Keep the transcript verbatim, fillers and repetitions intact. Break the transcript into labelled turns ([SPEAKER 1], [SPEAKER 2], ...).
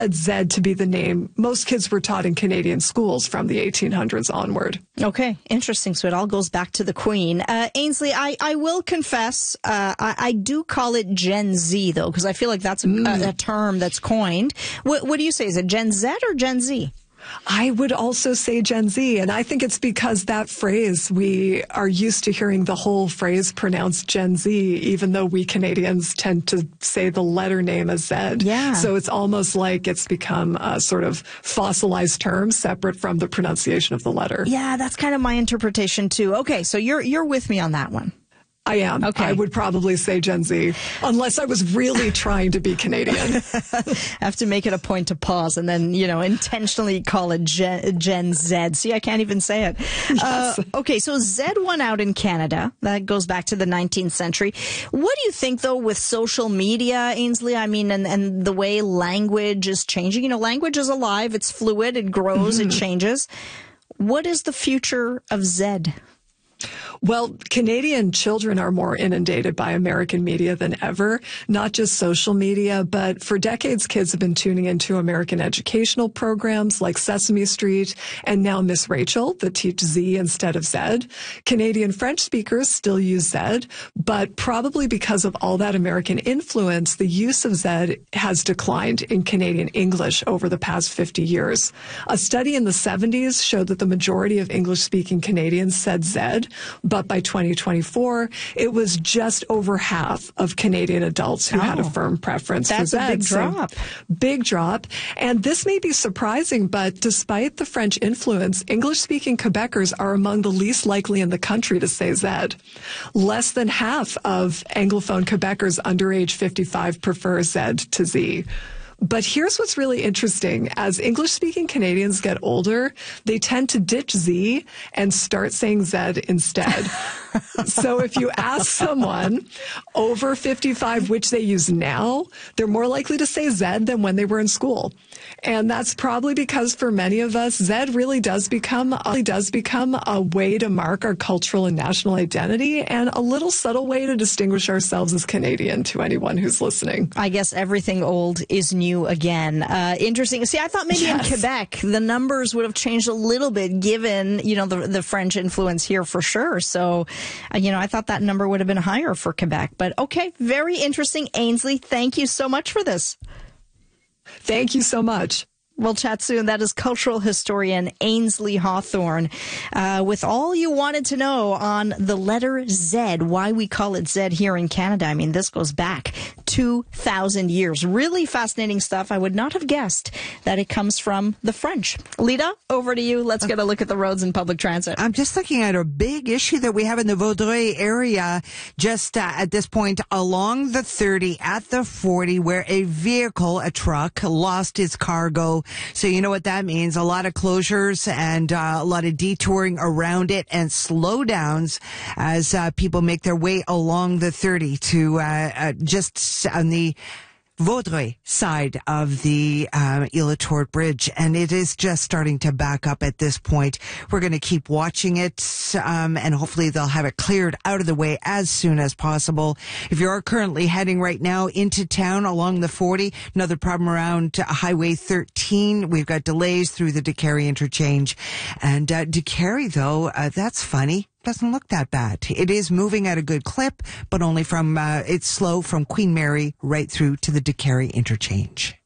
[SPEAKER 1] Z to be the name most kids were taught in Canadian schools from the eighteen hundreds onward.
[SPEAKER 2] Okay, interesting. So it all goes back to the Queen. Uh, Ainsley, I, I will confess, uh, I, I do call it Gen Z, though, because I feel like that's a, mm. a, a term that's coined. What, what do you say? Is it Gen Z or Gen Z?
[SPEAKER 1] I would also say Gen Z, and I think it's because that phrase, we are used to hearing the whole phrase pronounced Gen Z, even though we Canadians tend to say the letter name as Z.
[SPEAKER 2] Yeah.
[SPEAKER 1] So it's almost like it's become a sort of fossilized term separate from the pronunciation of the letter.
[SPEAKER 2] Yeah, that's kind of my interpretation too. Okay, so you're you're with me on that one.
[SPEAKER 1] I am.
[SPEAKER 2] Okay.
[SPEAKER 1] I would probably say Gen Z, unless I was really trying to be Canadian.
[SPEAKER 2] I have to make it a point to pause and then, you know, intentionally call it Gen, Gen Z. See, I can't even say it.
[SPEAKER 1] Yes.
[SPEAKER 2] Uh, okay, so Z won out in Canada. That goes back to the nineteenth century. What do you think, though, with social media, Ainsley? I mean, and, and the way language is changing. You know, language is alive. It's fluid. It grows. Mm-hmm. It changes. What is the future of Z?
[SPEAKER 1] Well, Canadian children are more inundated by American media than ever, not just social media, but for decades, kids have been tuning into American educational programs like Sesame Street and now Miss Rachel that teach Z instead of Z. Canadian French speakers still use Z, but probably because of all that American influence, the use of Z has declined in Canadian English over the past fifty years. A study in the seventies showed that the majority of English-speaking Canadians said Z, but by twenty twenty-four, it was just over half of Canadian adults who oh, had a firm preference for Z.
[SPEAKER 2] That's a big drop.
[SPEAKER 1] So, big drop. And this may be surprising, but despite the French influence, English-speaking Quebecers are among the least likely in the country to say Z. Less than half of Anglophone Quebecers under age fifty-five prefer Z to Z. But here's what's really interesting. As English-speaking Canadians get older, they tend to ditch Z and start saying Z instead. So if you ask someone over fifty-five which they use now, they're more likely to say Z than when they were in school. And that's probably because for many of us, Z really does become, really does become a way to mark our cultural and national identity and a little subtle way to distinguish ourselves as Canadian to anyone who's listening.
[SPEAKER 2] I guess everything old is new again. Uh, interesting. See, I thought maybe yes. in Quebec, the numbers would have changed a little bit given, you know, the, the French influence here for sure. So, uh, you know, I thought that number would have been higher for Quebec. But okay, very interesting. Ainsley, thank you so much for this.
[SPEAKER 1] Thank you so much.
[SPEAKER 2] We'll chat soon. That is cultural historian Ainsley Hawthorne uh, with all you wanted to know on the letter Z, why we call it Z here in Canada. I mean, this goes back two thousand years. Really fascinating stuff. I would not have guessed that it comes from the French. Lita, over to you. Let's get a look at the roads and public transit.
[SPEAKER 3] I'm just looking at a big issue that we have in the Vaudreuil area just uh, at this point along the thirty at the forty where a vehicle, a truck, lost its cargo. So you know what that means. A lot of closures and uh, a lot of detouring around it and slowdowns as uh, people make their way along the thirty to uh, uh, just on the Vaudreuil side of the um, Île aux Tourtes Bridge, and it is just starting to back up at this point. We're going to keep watching it, um, and hopefully they'll have it cleared out of the way as soon as possible. If you are currently heading right now into town along the forty, another problem around uh, Highway thirteen. We've got delays through the DeCarry interchange. And uh, DeCarry, though, uh, that's funny. Doesn't look that bad. It is moving at a good clip, but only from, uh, it's slow from Queen Mary right through to the DeCarry interchange.